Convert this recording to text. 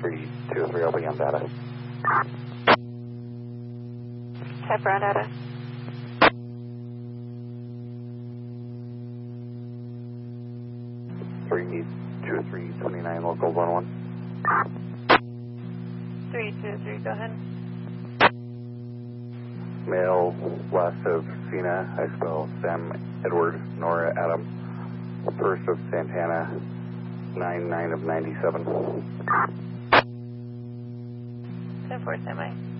323, I'll be on data. Type round data. Three, 2329, local 11. 323, go ahead. Male west of Cena, I spell Sam, Edward, Nora, Adam. First of Santana, 99 of 97. 10-4, semi.